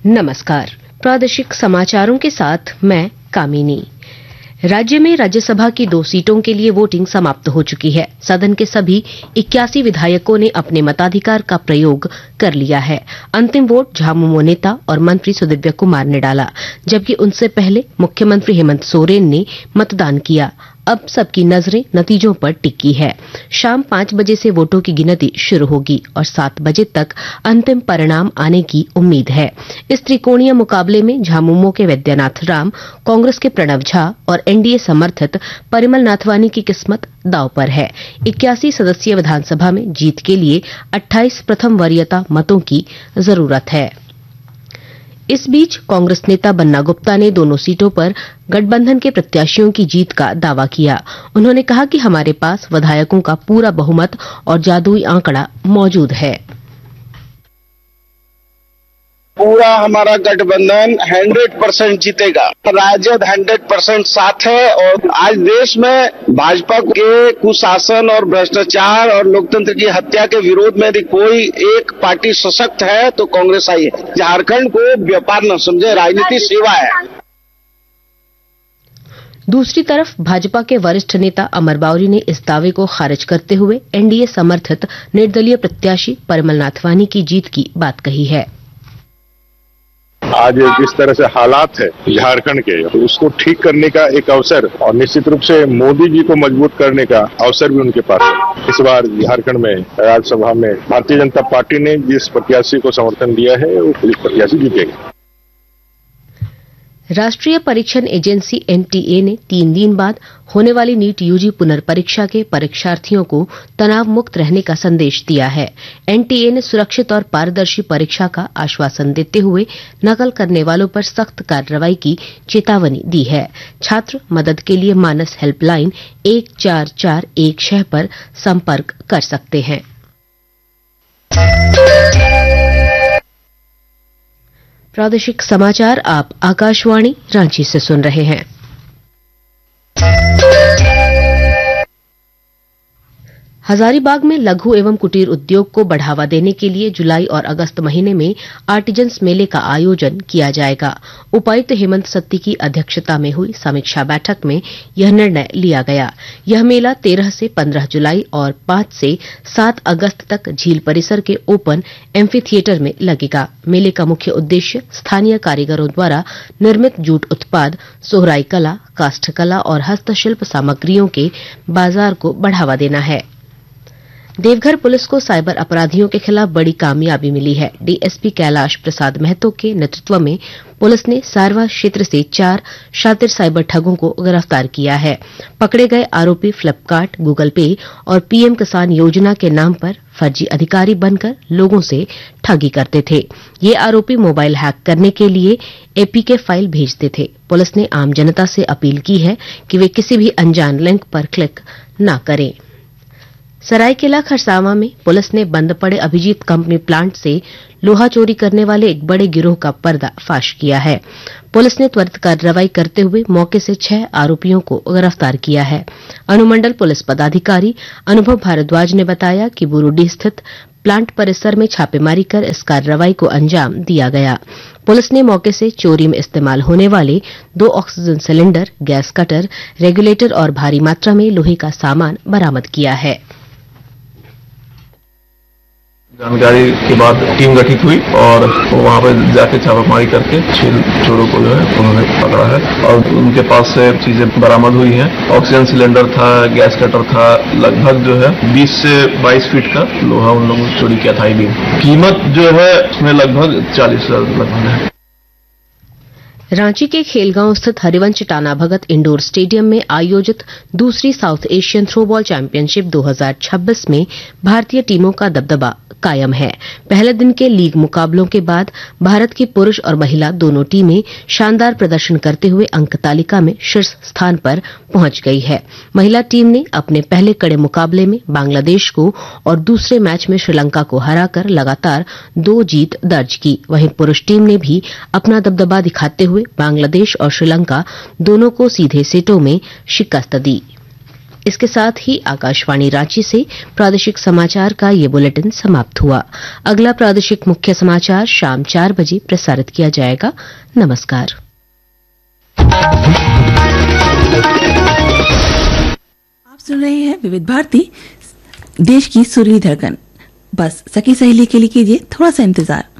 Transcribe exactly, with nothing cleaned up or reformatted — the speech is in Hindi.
नमस्कार, प्रादेशिक समाचारों के साथ मैं कामिनी। राज्य में राज्यसभा की दो सीटों के लिए वोटिंग समाप्त हो चुकी है। सदन के सभी इक्यासी विधायकों ने अपने मताधिकार का प्रयोग कर लिया है। अंतिम वोट झामुमो नेता और मंत्री सुदिव्य कुमार ने डाला, जबकि उनसे पहले मुख्यमंत्री हेमंत सोरेन ने मतदान किया। अब सबकी नजरें नतीजों पर टिकी है। शाम पांच बजे से वोटों की गिनती शुरू होगी और सात बजे तक अंतिम परिणाम आने की उम्मीद है। इस त्रिकोणीय मुकाबले में झामुमो के वैद्यनाथ राम, कांग्रेस के प्रणव झा और एनडीए समर्थित परिमल नाथवानी की किस्मत दांव पर है। इक्यासी सदस्यीय विधानसभा में जीत के लिए अट्ठाईस प्रथम वरीयता मतों की जरूरत है। इस बीच कांग्रेस नेता बन्ना गुप्ता ने दोनों सीटों पर गठबंधन के प्रत्याशियों की जीत का दावा किया। उन्होंने कहा कि हमारे पास विधायकों का पूरा बहुमत और जादुई आंकड़ा मौजूद है। पूरा हमारा गठबंधन सौ परसेंट जीतेगा। राजद सौ परसेंट साथ है और आज देश में भाजपा के कुशासन और भ्रष्टाचार और लोकतंत्र की हत्या के विरोध में यदि कोई एक पार्टी सशक्त है तो कांग्रेस आई है। झारखंड को व्यापार न समझे, राजनीति सेवा है। दूसरी तरफ भाजपा के वरिष्ठ नेता अमर बावरी ने इस दावे को खारिज करते हुए एनडीए समर्थित निर्दलीय प्रत्याशी परिमल नाथवानी की जीत की बात कही है। आज जिस तरह से हालात है झारखंड के, उसको ठीक करने का एक अवसर और निश्चित रूप से मोदी जी को मजबूत करने का अवसर भी उनके पास है। इस बार झारखंड में राज्यसभा में भारतीय जनता पार्टी ने जिस प्रत्याशी को समर्थन दिया है वो प्रत्याशी जीतेगा। राष्ट्रीय परीक्षण एजेंसी एनटीए ने तीन दिन बाद होने वाली नीट यूजी पुनर्परीक्षा के परीक्षार्थियों को तनाव मुक्त रहने का संदेश दिया है। एनटीए ने सुरक्षित और पारदर्शी परीक्षा का आश्वासन देते हुए नकल करने वालों पर सख्त कार्रवाई की चेतावनी दी है। छात्र मदद के लिए मानस हेल्पलाइन एक चार चार एक छह पर संपर्क कर सकते हैं। प्रादेशिक समाचार आप आकाशवाणी रांची से सुन रहे हैं। हजारीबाग में लघु एवं कुटीर उद्योग को बढ़ावा देने के लिए जुलाई और अगस्त महीने में आर्टिजन्स मेले का आयोजन किया जाएगा। उपायुक्त हेमंत सत्ती की अध्यक्षता में हुई समीक्षा बैठक में यह निर्णय लिया गया। यह मेला तेरह से पंद्रह जुलाई और पांच से सात अगस्त तक झील परिसर के ओपन एम्फी थिएटर में लगेगा। मेले का मुख्य उद्देश्य स्थानीय कारीगरों द्वारा निर्मित जूट उत्पाद, सोहराई कला, काष्ठकला और हस्तशिल्प सामग्रियों के बाजार को बढ़ावा देना है। देवघर पुलिस को साइबर अपराधियों के खिलाफ बड़ी कामयाबी मिली है। डीएसपी कैलाश प्रसाद महतो के नेतृत्व में पुलिस ने सारवा क्षेत्र से चार शातिर साइबर ठगों को गिरफ्तार किया है। पकड़े गए आरोपी फ्लिपकार्ट, गूगल पे और पीएम किसान योजना के नाम पर फर्जी अधिकारी बनकर लोगों से ठगी करते थे। ये आरोपी मोबाइल हैक करने के लिए एपीके फाइल भेजते थे। पुलिस ने आम जनता से अपील की है कि वे किसी भी अनजान लिंक पर क्लिक न करें। सरायकेला खरसावां में पुलिस ने बंद पड़े अभिजीत कंपनी प्लांट से लोहा चोरी करने वाले एक बड़े गिरोह का पर्दाफाश किया है। पुलिस ने त्वरित कार्रवाई करते हुए मौके से छह आरोपियों को गिरफ्तार किया है। अनुमंडल पुलिस पदाधिकारी अनुभव भारद्वाज ने बताया कि बुरुडी स्थित प्लांट परिसर में छापेमारी कर इस कार्रवाई को अंजाम दिया गया। पुलिस ने मौके से चोरी में इस्तेमाल होने वाले दो oxygen cylinder, gas cutter, regulator और भारी मात्रा में लोहे का सामान बरामद किया है। जानकारी के बाद टीम गठित हुई और वहां पर जाके छापामारी करके छह चोरों को जो है उन्होंने पकड़ा है और उनके पास से चीजें बरामद हुई हैं। ऑक्सीजन सिलेंडर था, गैस कटर था, लगभग जो है बीस से बाईस फीट का लोहा उन लोगों ने चोरी किया था। कीमत जो है उसमें लगभग चालीस हजार लगभग है। रांची के खेलगांव स्थित हरिवंश टाना भगत इंडोर स्टेडियम में आयोजित दूसरी साउथ एशियन थ्रोबॉल चैंपियनशिप दो हज़ार छब्बीस में भारतीय टीमों का दबदबा कायम है। पहले दिन के लीग मुकाबलों के बाद भारत की पुरुष और महिला दोनों टीमें शानदार प्रदर्शन करते हुए अंक तालिका में शीर्ष स्थान पर पहुंच गई है। महिला टीम ने अपने पहले कड़े मुकाबले में बांग्लादेश को और दूसरे मैच में श्रीलंका को हराकर लगातार दो जीत दर्ज की। वहीं पुरुष टीम ने भी अपना दबदबा दिखाते हुए बांग्लादेश और श्रीलंका दोनों को सीधे सेटों में शिकस्त दी। इसके साथ ही आकाशवाणी रांची से प्रादेशिक समाचार का ये बुलेटिन समाप्त हुआ। अगला प्रादेशिक मुख्य समाचार शाम चार बजे प्रसारित किया जाएगा। नमस्कार। आप सुन रहे हैं विविध भारती, देश की सुरीली धड़कन। बस सखी सहेली के लिए कीजिए थोड़ा सा इंतजार।